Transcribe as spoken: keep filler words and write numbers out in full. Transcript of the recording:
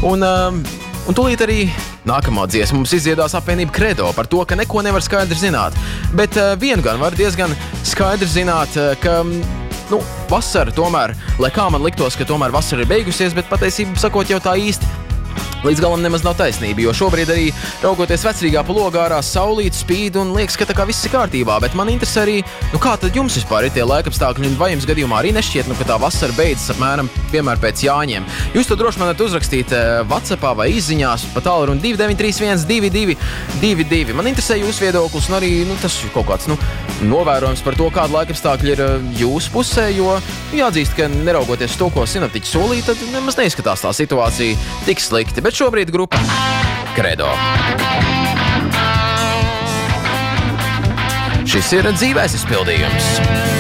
Un, um, un tūlīt arī nākamā dziesma mums izdziedās apvienība Credo par to, ka neko nevar skaidri zināt. Bet uh, vienu gan var diezgan skaidri zināt, uh, ka nu, vasara tomēr, lai kā man liktos, ka tomēr vasara ir beigusies, bet patiesībā sakot jau tā īsti līdz galam nemaz nav taisnība, jo šobrīd arī raugoties vecrīgā pa logu ārā saulīt spīd un liekas, ka tā kā viss ir kārtībā, bet man interesē arī, nu kā tad jums vispār ir tie laikapstākļi un vai jums gadījumā arī nešķiet, nu, ka tā vasara beidzas apmēram vienmēr pēc Jāņiem. Jūs to droši man varat uzrakstīt WhatsAppā vai izziņās pa tālruni divi deviņi trīs viens divi divi divi divi. Man interesē jūsu viedoklis un arī, nu, tas ir kaut kāds, nu, novērojums par to, kāda laikapstākļi ir jūsu pusē, jo jāatzīst, ka neraugoties to, ko sinoptiķi solīja, tad nemaz neizskatās tā situācija tik slikti. Bet šobrīd grupa Credo. Šis ir dzīvais izpildījums.